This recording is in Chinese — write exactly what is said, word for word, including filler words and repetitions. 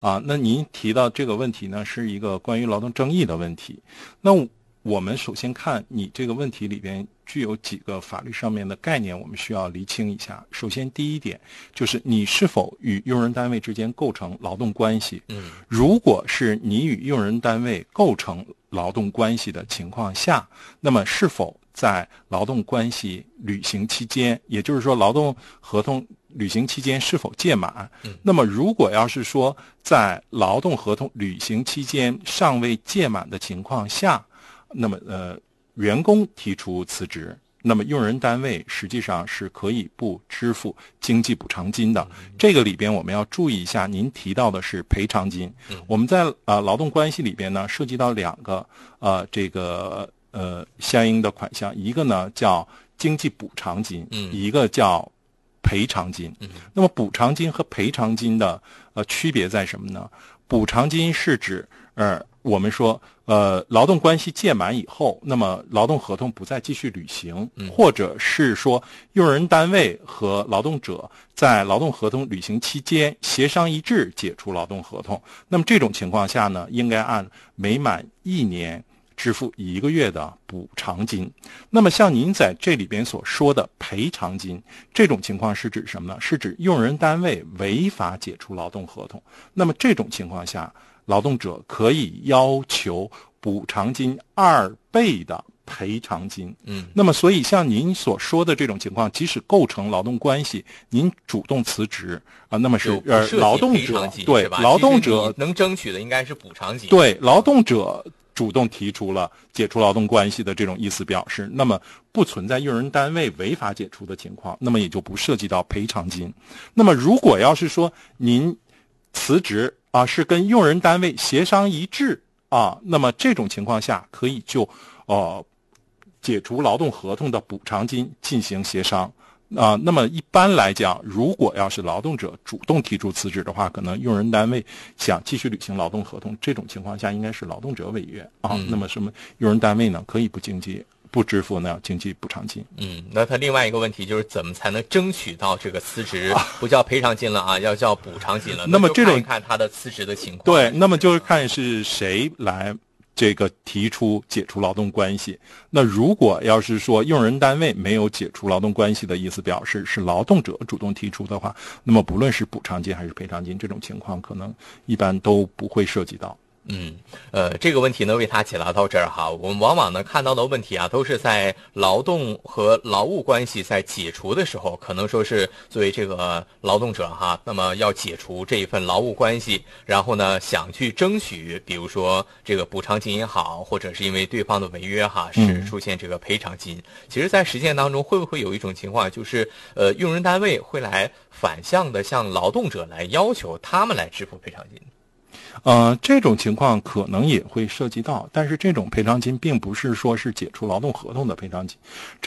啊，那您提到这个问题呢，是一个关于劳动争议的问题。那我们首先看你这个问题里边具有几个法律上面的概念，我们需要厘清一下。首先，第一点就是你是否与用人单位之间构成劳动关系。 嗯， 如果是你与用人单位构成劳动关系的情况下，那么是否在劳动关系履行期间，也就是说劳动合同履行期间是否届满？ 嗯， 那么如果要是说在劳动合同履行期间尚未届满的情况下，那么呃，员工提出辞职，那么用人单位实际上是可以不支付经济补偿金的。 嗯、 这个里边我们要注意一下，您提到的是赔偿金。 嗯、 我们在呃劳动关系里边呢，涉及到两个呃这个呃相应的款项，一个呢叫经济补偿金， 嗯、 一个叫赔偿金。 嗯、 那么补偿金和赔偿金的呃区别在什么呢？补偿金是指呃我们说呃劳动关系届满以后，那么劳动合同不再继续履行， 嗯、 或者是说用人单位和劳动者在劳动合同履行期间协商一致解除劳动合同，那么这种情况下呢，应该按每满一年支付一个月的补偿金。那么像您在这里边所说的赔偿金，这种情况是指什么呢？是指用人单位违法解除劳动合同，那么这种情况下，劳动者可以要求补偿金二倍的赔偿金。 嗯， 那么所以像您所说的这种情况，即使构成劳动关系，您主动辞职啊，那么是呃劳动者对劳动者能争取的应该是补偿金。 对，劳动者主动提出了解除劳动关系的这种意思表示，那么不存在用人单位违法解除的情况，那么也就不涉及到赔偿金。那么如果要是说您辞职啊是跟用人单位协商一致啊，那么这种情况下可以就呃解除劳动合同的补偿金进行协商。啊，那么一般来讲，如果要是劳动者主动提出辞职的话，可能用人单位想继续履行劳动合同，这种情况下应该是劳动者违约啊。 嗯、 那么什么用人单位呢可以不经济不支付呢经济补偿金。 嗯，那他另外一个问题就是怎么才能争取到这个辞职不叫赔偿金了啊，要叫补偿金了。 那么这种看一看他的辞职的情况。 对，那么就是看是谁来这个提出解除劳动关系。那如果要是说用人单位没有解除劳动关系的意思表示是劳动者主动提出的话，那么不论是补偿金还是赔偿金，这种情况可能一般都不会涉及到。 嗯，呃，这个问题呢为他解答到这儿哈。我们往往呢看到的问题啊，都是在劳动和劳务关系在解除的时候，可能说是作为这个劳动者哈，那么要解除这一份劳务关系，然后呢想去争取，比如说这个补偿金也好，或者是因为对方的违约哈，是出现这个赔偿金。嗯、其实，在实践当中，会不会有一种情况，就是呃，用人单位会来反向的向劳动者来要求他们来支付赔偿金？ 呃，这种情况可能也会涉及到，但是这种赔偿金并不是说是解除劳动合同的赔偿金。